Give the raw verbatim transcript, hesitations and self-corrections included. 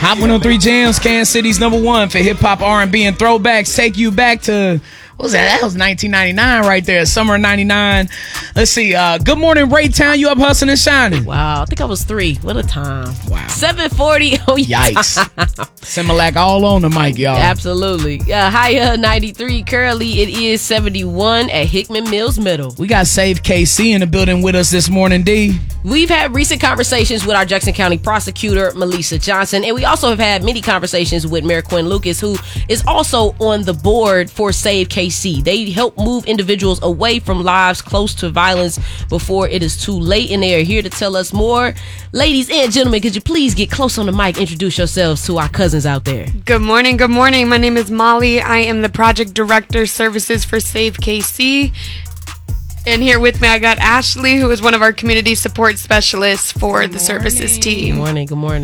Hot one oh three Jams, Kansas City's number one for hip hop, R and B, and throwbacks. Take you back to, what was that? That was nineteen ninety-nine right there, summer ninety-nine. Let's see. Uh, good morning, Raytown. You up hustling and shining? Wow, I think I was three. What a time. Wow. seven forty. Oh, yikes. Similac all on the mic, y'all. Absolutely. Uh, high ninety-three. Currently, it is seventy-one at Hickman Mills Middle. We got Save K C in the building with us this morning, D. We've had recent conversations with our Jackson County prosecutor, Melissa Johnson, and we also have had many conversations with Mayor Quinn Lucas, who is also on the board for Save K C. They help move individuals away from lives close to violence before it is too late, and they are here to tell us more. Ladies and gentlemen, could you please get close on the mic, introduce yourselves to our cousins out there. Good morning, good morning. My name is Molly. I am the Project Director Services for Save K C. And here with me, I got Ashley, who is one of our community support specialists for the services team. Good morning, good morning.